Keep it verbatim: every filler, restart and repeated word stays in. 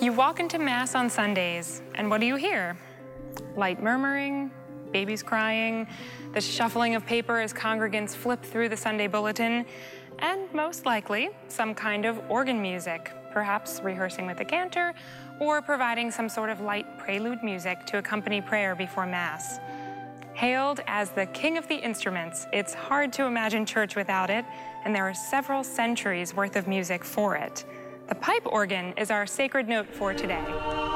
You walk into Mass on Sundays, and what do you hear? Light murmuring, babies crying, the shuffling of paper as congregants flip through the Sunday bulletin, and most likely, some kind of organ music, perhaps rehearsing with a cantor or providing some sort of light prelude music to accompany prayer before Mass. Hailed as the king of the instruments, it's hard to imagine church without it, and there are several centuries worth of music for it. The pipe organ is our sacred note for today.